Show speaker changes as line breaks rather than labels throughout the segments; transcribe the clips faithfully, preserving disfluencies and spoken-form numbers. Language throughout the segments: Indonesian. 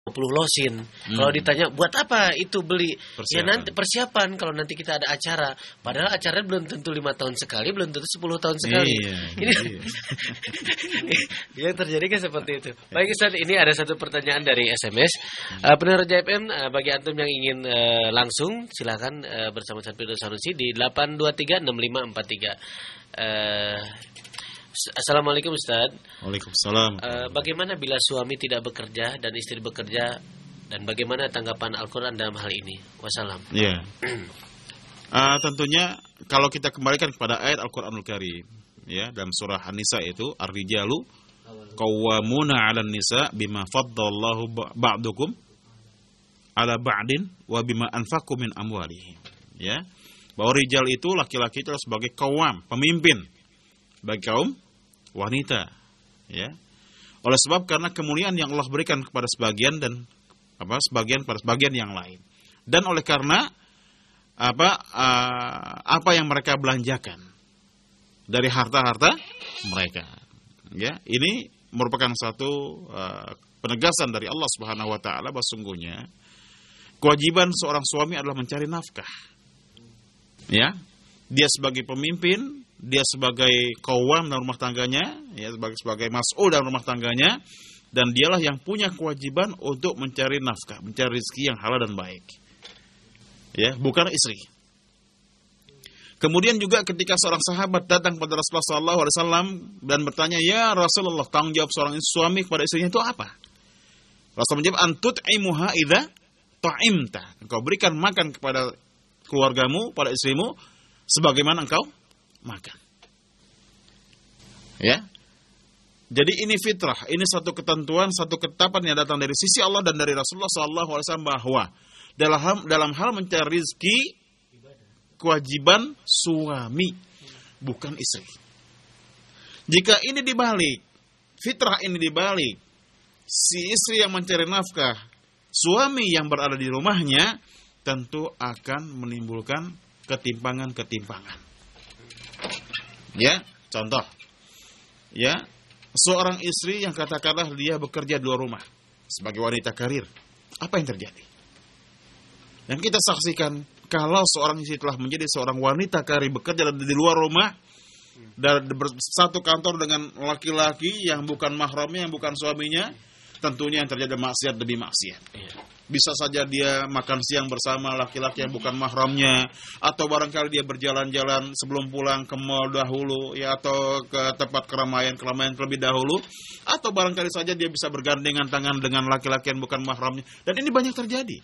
puluh losin. Hmm. Kalau ditanya buat apa itu beli? Persiapan. Ya nanti persiapan kalau nanti kita ada acara. Padahal acaranya belum tentu lima tahun sekali, belum tentu sepuluh tahun sekali.
Iya,
ini
iya.
yang terjadi kan seperti itu. Baik Ustaz, ini ada satu pertanyaan dari S M S. Uh, pendengar J F M, uh, bagi antum yang ingin uh, langsung silakan uh, bersama Ustaz Firdaus Sanusi di delapan dua tiga enam lima empat tiga. Uh, Assalamualaikum Ustaz.
Waalaikumsalam.
Uh, bagaimana bila suami tidak bekerja dan istri bekerja, dan bagaimana tanggapan Al-Quran dalam hal ini? Wassalam.
Ya. uh, tentunya kalau kita kembalikan kepada ayat Al-Quranul Karim, ya, dalam surah An-Nisa itu, ar-rijalu qawwamuna 'alan nisa bima faddallahu ba'dukum 'ala ba'din wa bima anfaqu min amwalihim. Ya. Bahwa rijal itu laki-laki itu sebagai qawwam, pemimpin bagi kaum wanita, ya. Oleh sebab karena kemuliaan yang Allah berikan kepada sebagian dan apa sebagian pada sebagian yang lain. Dan oleh karena apa uh, apa yang mereka belanjakan dari harta-harta mereka. Ya, ini merupakan satu uh, penegasan dari Allah Subhanahu wa taala bahwa sungguhnya kewajiban seorang suami adalah mencari nafkah. Ya. Dia sebagai pemimpin, dia sebagai qawwam dalam rumah tangganya, ya, sebagai sebagai mas'ul dalam rumah tangganya, dan dialah yang punya kewajiban untuk mencari nafkah, mencari rezeki yang halal dan baik. Ya, bukan istri. Kemudian juga ketika seorang sahabat datang kepada Rasulullah sallallahu alaihi wasallam dan bertanya, "Ya Rasulullah, tanggung jawab seorang suami kepada istrinya itu apa?" Rasul menjawab, "Antut'imuha idza ta'imta." Engkau berikan makan kepada keluargamu, pada istrimu sebagaimana engkau makan. Ya. Jadi ini fitrah, ini satu ketentuan, satu ketetapan yang datang dari sisi Allah dan dari Rasulullah sallallahu alaihi wasallam bahwa dalam dalam hal mencari rezeki kewajiban suami, bukan istri. Jika ini dibalik, fitrah ini dibalik, si istri yang mencari nafkah, suami yang berada di rumahnya, tentu akan menimbulkan ketimpangan-ketimpangan. Ya, contoh. Ya, seorang istri yang katakanlah dia bekerja di luar rumah sebagai wanita karir. Apa yang terjadi? Dan kita saksikan kalau seorang istri telah menjadi seorang wanita karir bekerja di luar rumah dan bersatu kantor dengan laki-laki yang bukan mahramnya, yang bukan suaminya, tentunya yang terjadi maksiat demi maksiat. Bisa saja dia makan siang bersama laki-laki yang bukan mahramnya, atau barangkali dia berjalan-jalan sebelum pulang ke mall dahulu, ya, atau ke tempat keramaian-keramaian terlebih dahulu, atau barangkali saja dia bisa bergandengan tangan dengan laki-laki yang bukan mahramnya. Dan ini banyak terjadi.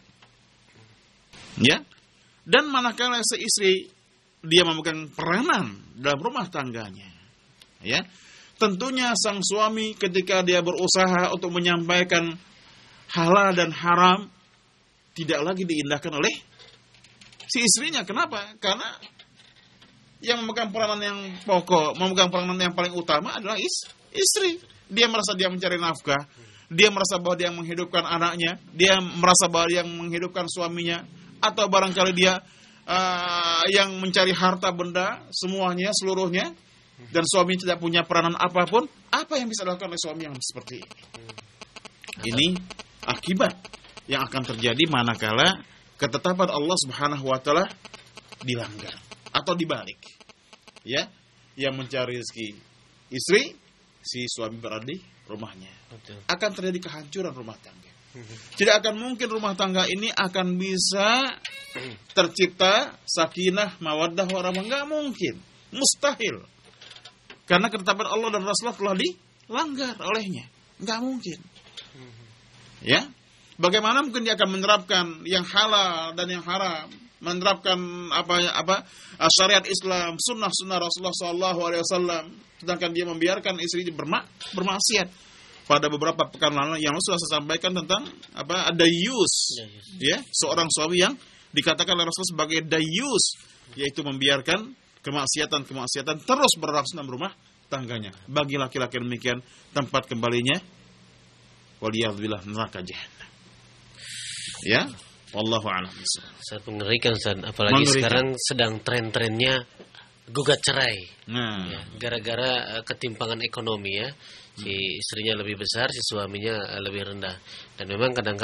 Ya. Dan manakala seistri dia memegang peranan dalam rumah tangganya, ya, tentunya sang suami ketika dia berusaha untuk menyampaikan halal dan haram tidak lagi diindahkan oleh si istrinya. Kenapa? Karena yang memegang peranan yang pokok, memegang peranan yang paling utama adalah is, istri. Dia merasa dia mencari nafkah, dia merasa bahwa dia menghidupkan anaknya, dia merasa bahwa dia menghidupkan suaminya, atau barangkali dia uh, yang mencari harta benda semuanya, seluruhnya, dan suami tidak punya peranan apapun. Apa yang bisa dilakukan oleh suami yang seperti ini? Ini akibat yang akan terjadi manakala ketetapan Allah Subhanahu wa taala dilanggar atau dibalik. Ya, yang mencari rezeki istri, si suami berada di rumahnya. Betul. Akan terjadi kehancuran rumah tangga. Tidak akan mungkin rumah tangga ini akan bisa tercipta sakinah, mawaddah, warahmah. Enggak mungkin. Mustahil. Karena ketetapan Allah dan Rasulullah telah dilanggar olehnya. Enggak mungkin. Ya. Bagaimana mungkin dia akan menerapkan yang halal dan yang haram, menerapkan apa apa syariat Islam, sunnah-sunnah Rasulullah sallallahu alaihi wasallam, sedangkan dia membiarkan istrinya bermak bermaksiat. Pada beberapa pekan lalu yang sudah saya sampaikan tentang apa dayus, ya, seorang suami yang dikatakan oleh Rasul sebagai dayus, yaitu membiarkan kemaksiatan-kemaksiatan terus berlangsung dalam rumah tangganya. Bagi laki-laki demikian tempat kembalinya waliyadzubillah neraka jahanam. Ya, wallahu a'lam.
Sangat mengerikan, Ustaz. Apalagi mengerikan. Sekarang sedang tren-trennya gugat cerai. Nah, ya, gara-gara uh, ketimpangan ekonomi, ya. Si istrinya lebih besar, si suaminya uh, lebih rendah. Dan memang kadang-kadang